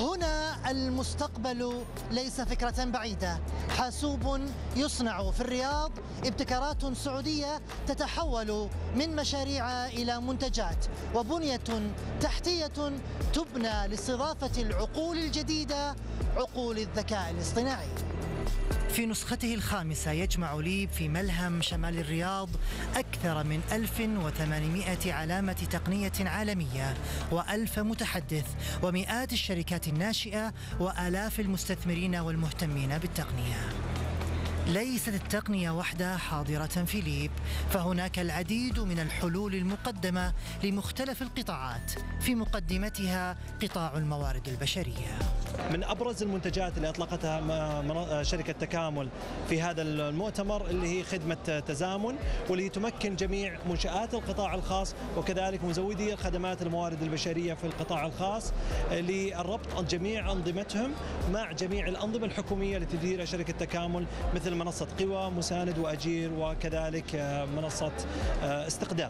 هنا المستقبل ليس فكرة بعيدة. حاسوب يصنع في الرياض، ابتكارات سعودية تتحول من مشاريع إلى منتجات، وبنية تحتية تبنى لاستضافة العقول الجديدة، عقول الذكاء الاصطناعي. في نسخته الخامسة يجمع ليب في ملهم شمال الرياض أكثر من 1800 علامة تقنية عالمية و1000 متحدث ومئات الشركات الناشئة وآلاف المستثمرين والمهتمين بالتقنية. ليست التقنية وحدها حاضرة في ليب، فهناك العديد من الحلول المقدمة لمختلف القطاعات، في مقدمتها قطاع الموارد البشرية. من أبرز المنتجات اللي أطلقتها شركة تكامل في هذا المؤتمر اللي هي خدمة تزامن، واللي تمكن جميع منشآت القطاع الخاص وكذلك مزودي الخدمات الموارد البشرية في القطاع الخاص للربط جميع أنظمتهم مع جميع الأنظمة الحكومية التي تديرها شركة تكامل، مثل منصة قوى، مساند وأجير، وكذلك منصة استقدام.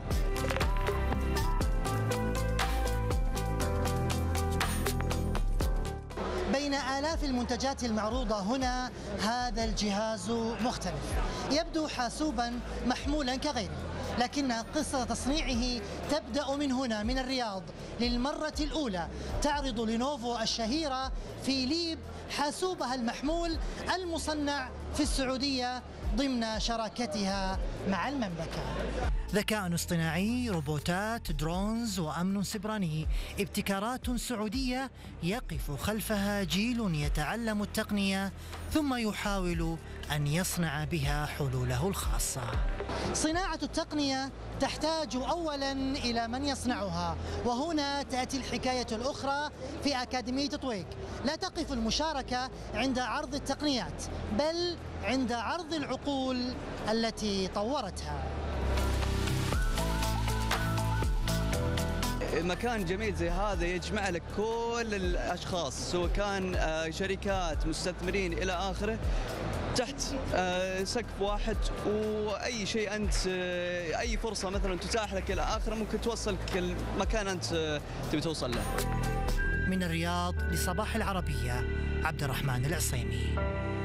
بين آلاف المنتجات المعروضة هنا هذا الجهاز مختلف، يبدو حاسوبا محمولا كغيره، لكن قصة تصنيعه تبدأ من هنا من الرياض. للمرة الأولى تعرض لينوفو الشهيرة في ليب حاسوبها المحمول المصنع في السعودية ضمن شراكتها مع المملكة. ذكاء اصطناعي، روبوتات، درونز وأمن سيبراني، ابتكارات سعودية يقف خلفها جيل يتعلم التقنية ثم يحاول أن يصنع بها حلوله الخاصة. صناعة التقنية تحتاج أولا إلى من يصنعها، وهنا تأتي الحكاية الأخرى في أكاديمية طويق. لا تقف المشاركة عند عرض التقنيات، بل عند عرض العقول التي طورتها. مكان جميل زي هذا يجمع لك كل الأشخاص، سواء كان شركات، مستثمرين إلى آخره، تحت سقف واحد، وأي شيء أنت أي فرصة مثلا تتاح لك إلى آخره ممكن توصلك المكان أنت تبي توصل له. من الرياض لصباح العربية، عبد الرحمن العصيمي.